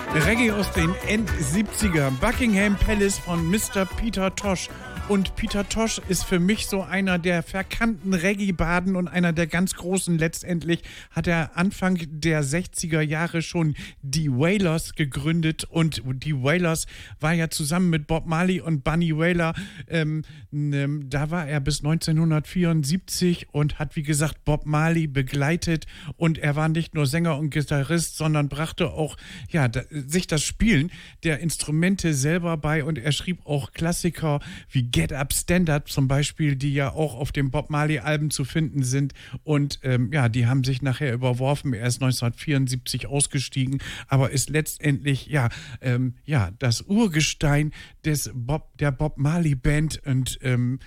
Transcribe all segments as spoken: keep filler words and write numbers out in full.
Reggae aus den End-siebzigern. Buckingham Palace von Mister Peter Tosh. Und Peter Tosh ist für mich so einer der verkannten Reggae-Baden und einer der ganz großen. Letztendlich hat er Anfang der sechziger Jahre schon die Wailers gegründet. Und die Wailers war ja zusammen mit Bob Marley und Bunny Wailer. Ähm, ähm, da war er bis neunzehnhundertvierundsiebzig und hat, wie gesagt, Bob Marley begleitet. Und er war nicht nur Sänger und Gitarrist, sondern brachte auch ja, da, sich das Spielen der Instrumente selber bei. Und er schrieb auch Klassiker wie Get Up, Stand Up zum Beispiel, die ja auch auf dem Bob Marley-Alben zu finden sind. Und ähm, ja, die haben sich nachher überworfen. Er ist neunzehnhundertvierundsiebzig ausgestiegen, aber ist letztendlich ja, ähm, ja das Urgestein des Bob, der Bob Marley-Band und ähm,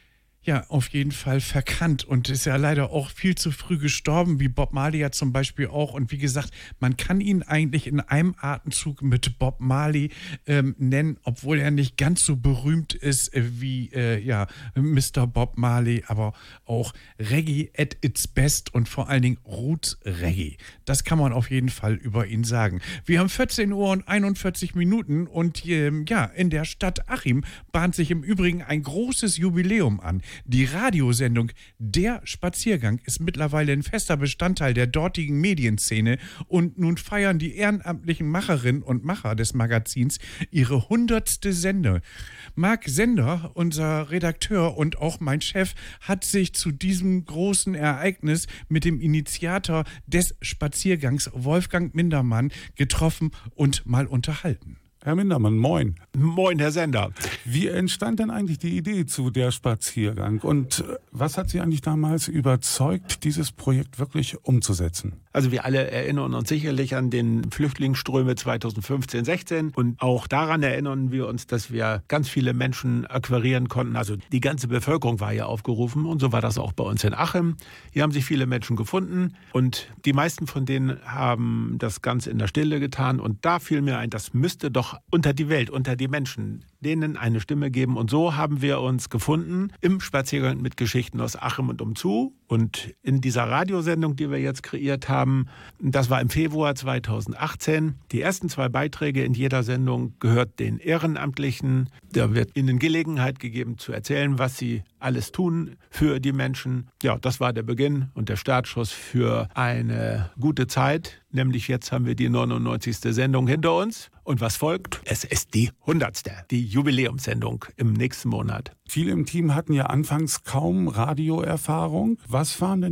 ja, auf jeden Fall verkannt und ist ja leider auch viel zu früh gestorben, wie Bob Marley ja zum Beispiel auch. Und wie gesagt, man kann ihn eigentlich in einem Atemzug mit Bob Marley ähm, nennen, obwohl er nicht ganz so berühmt ist äh, wie äh, ja, Mister Bob Marley, aber auch Reggae at its best und vor allen Dingen Roots Reggae. Das kann man auf jeden Fall über ihn sagen. Wir haben vierzehn Uhr und einundvierzig Minuten und ähm, ja, in der Stadt Achim bahnt sich im Übrigen ein großes Jubiläum an. Die Radiosendung Der Spaziergang ist mittlerweile ein fester Bestandteil der dortigen Medienszene und nun feiern die ehrenamtlichen Macherinnen und Macher des Magazins ihre hundertste Sendung. Marc Sender, unser Redakteur und auch mein Chef, hat sich zu diesem großen Ereignis mit dem Initiator des Spaziergangs, Wolfgang Mindermann, getroffen und mal unterhalten. Herr Mindermann, moin. Moin, Herr Sender. Wie entstand denn eigentlich die Idee zu Der Spaziergang? Und was hat Sie eigentlich damals überzeugt, dieses Projekt wirklich umzusetzen? Also wir alle erinnern uns sicherlich an den Flüchtlingsströme zweitausendfünfzehn sechzehn. Und auch daran erinnern wir uns, dass wir ganz viele Menschen akquirieren konnten. Also die ganze Bevölkerung war ja aufgerufen. Und so war das auch bei uns in Achim. Hier haben sich viele Menschen gefunden. Und die meisten von denen haben das Ganze in der Stille getan. Und da fiel mir ein, das müsste doch unter die Welt, unter die Menschen, denen eine Stimme geben. Und so haben wir uns gefunden im Spaziergang mit Geschichten aus Achim und umzu. Und in dieser Radiosendung, die wir jetzt kreiert haben, das war im Februar zweitausendachtzehn. Die ersten zwei Beiträge in jeder Sendung gehört den Ehrenamtlichen. Da wird ihnen Gelegenheit gegeben zu erzählen, was sie alles tun für die Menschen. Ja, das war der Beginn und der Startschuss für eine gute Zeit. Nämlich jetzt haben wir die neunundneunzigste Sendung hinter uns. Und was folgt? Es ist die hundertste, die Jubiläumssendung im nächsten Monat. Viele im Team hatten ja anfangs kaum Radioerfahrung. Was waren denn